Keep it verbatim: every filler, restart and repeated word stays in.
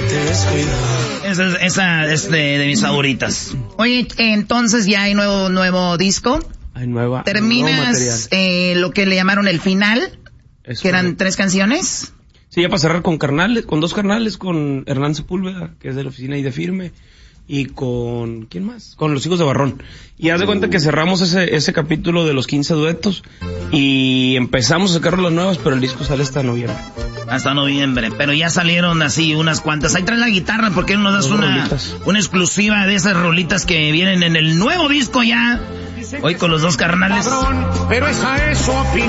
te descuidas. Esa, esa es de, de mis favoritas. Oye, entonces ya hay nuevo, nuevo disco. Hay nueva. Terminas eh, lo que le llamaron el final, es que eran tres canciones. Sí, ya para cerrar con carnales, con dos carnales, con Hernán Sepúlveda, que es de la oficina y de Firme, y con, ¿quién más? Con Los Hijos de Barrón. Y haz de cuenta que cerramos ese, ese capítulo de los quince duetos, y empezamos a sacar las nuevas, pero el disco sale hasta noviembre. Hasta noviembre, pero ya salieron así unas cuantas. Ahí trae la guitarra, ¿por qué no nos das una, una exclusiva de esas rolitas que vienen en el nuevo disco ya? Hoy con los dos carnales. Pero esa es su opinión.